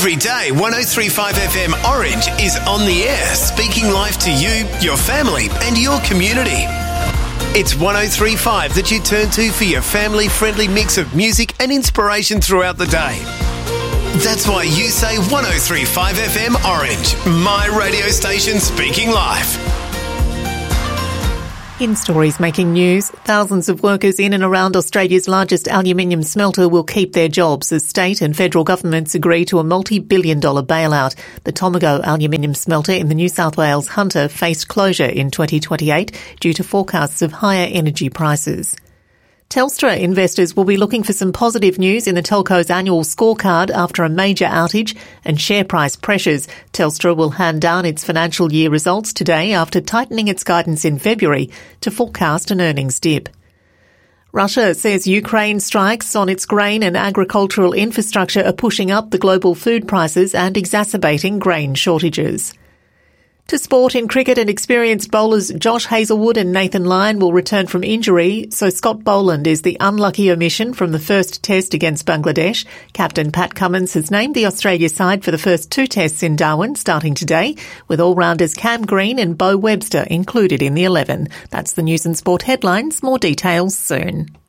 Every day, 103.5 FM Orange is on the air, speaking life to you, your family and your community. It's 103.5 that you turn to for your family-friendly mix of music and inspiration throughout the day. That's why you say 103.5 FM Orange, my radio station speaking life. In stories making news, thousands of workers in and around Australia's largest aluminium smelter will keep their jobs as state and federal governments agree to a multi-billion-dollar bailout. The Tomago aluminium smelter in the New South Wales Hunter faced closure in 2028 due to forecasts of higher energy prices. Telstra investors will be looking for some positive news in the telco's annual scorecard after a major outage and share price pressures. Telstra will hand down its financial year results today after tightening its guidance in February to forecast an earnings dip. Russia says Ukraine strikes on its grain and agricultural infrastructure are pushing up the global food prices and exacerbating grain shortages. To sport in cricket, and experienced bowlers Josh Hazlewood and Nathan Lyon will return from injury, so Scott Boland is the unlucky omission from the first test against Bangladesh. Captain Pat Cummins has named the Australia side for the first two tests in Darwin starting today, with all-rounders Cam Green and Bo Webster included in the 11. That's the News and Sport headlines. More details soon.